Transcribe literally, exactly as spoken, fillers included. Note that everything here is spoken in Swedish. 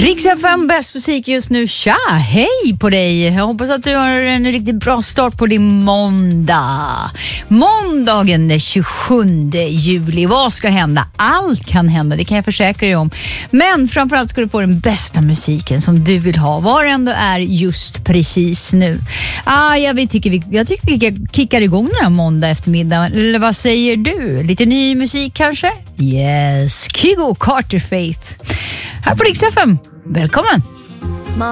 Rix F M, bäst musik just nu. Tja, hej på dig. Jag hoppas att du har en riktigt bra start på din måndag. Måndagen den tjugosjunde juli. Vad ska hända? Allt kan hända, det kan jag försäkra dig om. Men framförallt ska du få den bästa musiken som du vill ha. Var ändå är just precis nu. Ah, jag, vet, tycker vi, jag tycker vi kickar igång den här måndag eftermiddag. Eller vad säger du? Lite ny musik kanske? Yes, Kygo Carter Faith. Här på Rix F M. Välkommen!